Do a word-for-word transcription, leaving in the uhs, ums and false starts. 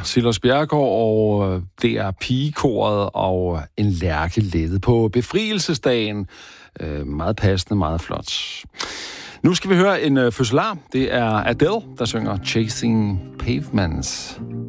Silas Bjerregaard og det er pigekoret og en Lærke Lette på befrielsesdagen. Øh, meget passende, meget flot. Nu skal vi høre en øh, fødselar. Det er Adele, der synger Chasing Pavements.